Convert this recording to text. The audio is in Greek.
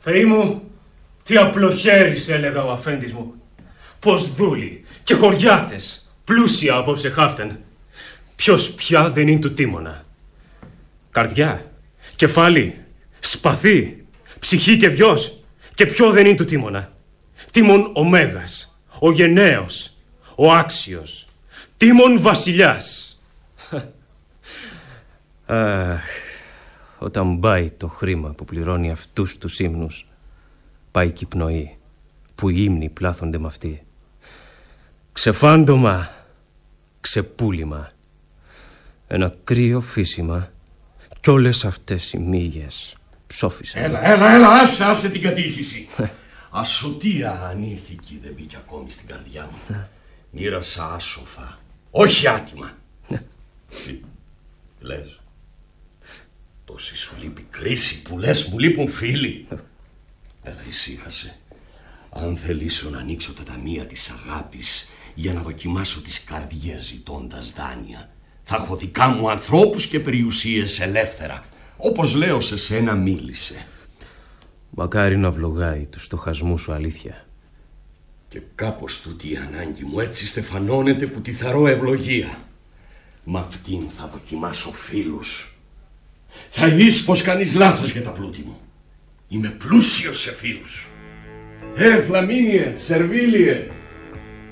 Θεή μου, τι απλοχέρης, έλεγα ο αφέντης μου. Πως δούλοι και χωριάτες πλούσια απόψε χάφτεν. Ποιος πια δεν είναι του τίμωνα. Καρδιά, κεφάλι, σπαθί, ψυχή και βιος. Και ποιο δεν είναι του τίμωνα. Τίμων ο Μέγας, ο γενναίος, ο άξιος. Τίμων βασιλιάς. Όταν πάει το χρήμα που πληρώνει αυτούς τους ύμνους, πάει και η πνοή που οι ύμνοι πλάθονται με αυτή. Ξεφάντωμα, ξεπούλημα, ένα κρύο φύσιμα κι όλες αυτές οι μύγες ψόφισαν. Έλα, άσε την κατήχηση. Ασωτεία ανήθικη δεν μπήκε ακόμη στην καρδιά μου. Μοίρασα άσοφα, όχι άτιμα. Τι λες? Τόση σου λείπει κρίση που λες μου λείπουν φίλοι. Έλα, ησύχασε. Αν θελήσω να ανοίξω τα ταμεία της αγάπης για να δοκιμάσω τις καρδιές ζητώντας δάνεια, θα έχω δικά μου ανθρώπους και περιουσίες ελεύθερα. Όπως λέω σε σένα μίλησε. Μακάρι να βλογάει του στοχασμού σου αλήθεια. Και κάπως τούτη η ανάγκη μου έτσι στεφανώνεται που τη θαρώ ευλογία. Μ' αυτήν θα δοκιμάσω φίλους. Θα δεις πως κάνεις λάθος για τα πλούτη μου. Είμαι πλούσιος σε φίλους. Φλαμίνιε, Σερβίλιε,